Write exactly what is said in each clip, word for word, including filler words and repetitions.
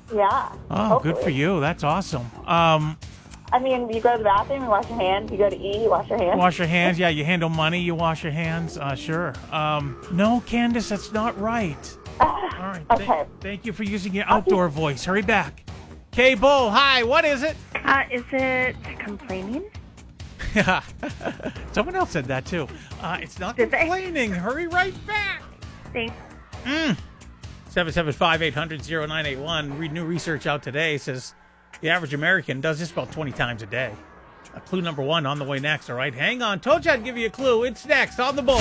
Yeah. Oh, hopefully. good for you. That's awesome. Um, I mean, you go to the bathroom, you wash your hands. You go to eat, you wash your hands. wash your hands. Yeah, you handle money, you wash your hands. Uh, sure. Um, no, Candace, that's not right. All right. Th- Okay. Thank you for using your outdoor voice. Hurry back. K Bull, hi. What is it? Uh, is it complaining? Yeah. Someone else said that too. Uh, it's not Did they? complaining. Hurry right back. Thanks. Mm. seven seven five, eight hundred, oh nine eight one. Read new research out today says the average American does this about twenty times a day. Uh, clue number one on the way next, all right? Hang on. Told you I'd give you a clue. It's next on the Bull.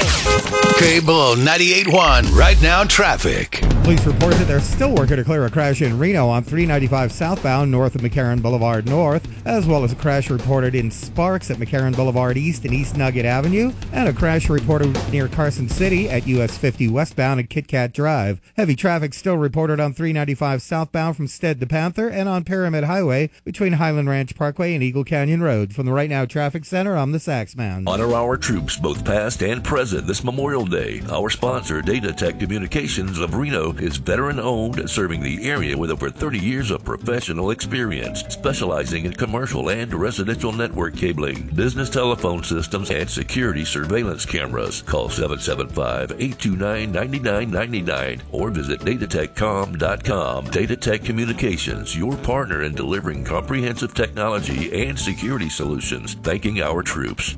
K-Bull ninety-eight point one. Right now, traffic. Police report that they're still working to clear a crash in Reno on three ninety-five southbound north of McCarran Boulevard North, as well as a crash reported in Sparks at McCarran Boulevard East and East Nugget Avenue, and a crash reported near Carson City at U S fifty westbound and Kit Kat Drive. Heavy traffic still reported on three ninety-five southbound from Stead to Panther and on Pyramid Highway between Highland Ranch Parkway and Eagle Canyon Road. From the Right Now Traffic Center, I'm the Saxman. Honor our troops, both past and present, this Memorial Day. Our sponsor, Data Tech Communications of Reno, is veteran-owned, serving the area with over thirty years of professional experience, specializing in commercial and residential network cabling, business telephone systems, and security surveillance cameras. Call seven seven five, eight two nine, nine nine nine nine or visit datatech com dot com. Datatech Communications, your partner in delivering comprehensive technology and security solutions, thanking our troops.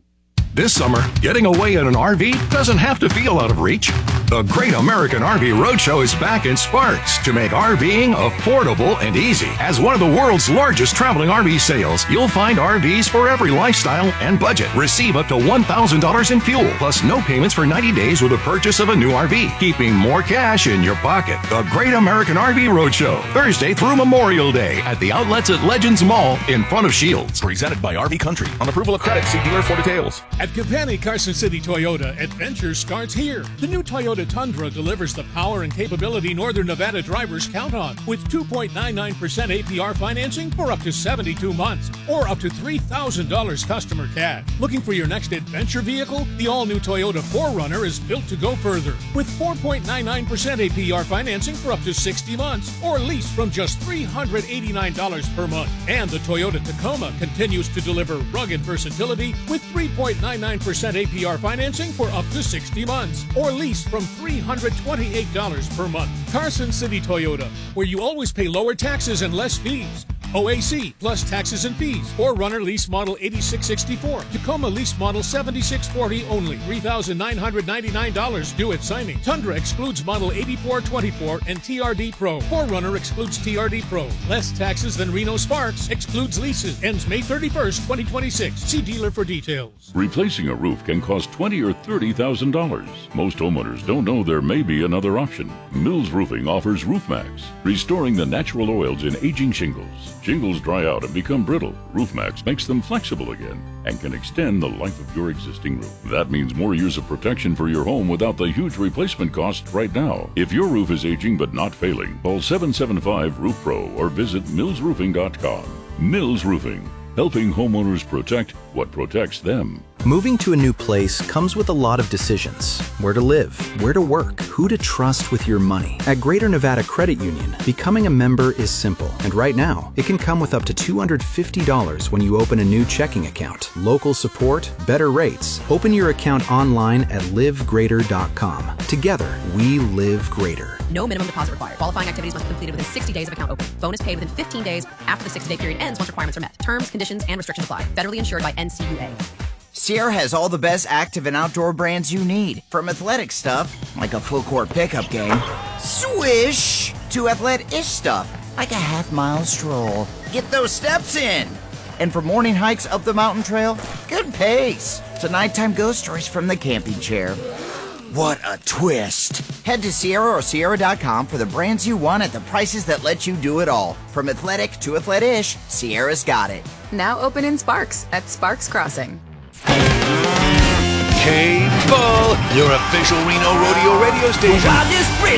This summer, getting away in an R V doesn't have to feel out of reach. The Great American R V Roadshow is back in Sparks to make RVing affordable and easy. As one of the world's largest traveling R V sales, you'll find R Vs for every lifestyle and budget. Receive up to one thousand dollars in fuel, plus no payments for ninety days with the purchase of a new R V, keeping more cash in your pocket. The Great American R V Roadshow, Thursday through Memorial Day at the outlets at Legends Mall in front of Shields. Presented by R V Country. On approval of credit, see dealer for details. At Campani Carson City Toyota, adventure starts here. The new Toyota Tundra delivers the power and capability Northern Nevada drivers count on, with two point nine nine percent A P R financing for up to seventy-two months, or up to three thousand dollars customer cash. Looking for your next adventure vehicle? The all-new Toyota four runner is built to go further, with four point nine nine percent A P R financing for up to sixty months, or lease from just three hundred eighty-nine dollars per month. And the Toyota Tacoma continues to deliver rugged versatility with three point nine nine percent A P R financing for up to sixty months, or lease from three hundred twenty-eight dollars per month. Carson City Toyota, where you always pay lower taxes and less fees. O A C plus taxes and fees. four runner lease model eighty-six sixty-four. Tacoma lease model seventy-six forty only. three thousand nine hundred ninety-nine dollars due at signing. Tundra excludes model eighty-four twenty-four and T R D Pro. four runner excludes T R D Pro. Less taxes than Reno Sparks. Excludes leases. Ends May thirty-first, twenty twenty-six. See dealer for details. Replacing a roof can cost twenty thousand dollars or thirty thousand dollars. Most homeowners don't know there may be another option. Mills Roofing offers RoofMax, restoring the natural oils in aging shingles. Shingles dry out and become brittle. RoofMax makes them flexible again and can extend the life of your existing roof. That means more years of protection for your home without the huge replacement cost right now. If your roof is aging but not failing, call seven seven five roof pro or visit mills roofing dot com. Mills Roofing, helping homeowners protect what protects them. Moving to a new place comes with a lot of decisions. Where to live, where to work, who to trust with your money. At Greater Nevada Credit Union, becoming a member is simple. And right now, it can come with up to two hundred fifty dollars when you open a new checking account. Local support, better rates. Open your account online at live greater dot com. Together, we live greater. No minimum deposit required. Qualifying activities must be completed within sixty days of account opening. Bonus paid within fifteen days after the sixty-day period ends once requirements are met. Terms, conditions, and restrictions apply. Federally insured by N C U A. Sierra has all the best active and outdoor brands you need. From athletic stuff, like a full court pickup game, swish, to athletic-ish stuff, like a half-mile stroll. Get those steps in. And for morning hikes up the mountain trail, good pace. To nighttime ghost stories from the camping chair. What a twist. Head to Sierra or Sierra dot com for the brands you want at the prices that let you do it all. From athletic to athletic-ish, Sierra's got it. Now open in Sparks at Sparks Crossing. K-Bull, your official Reno Rodeo radio station.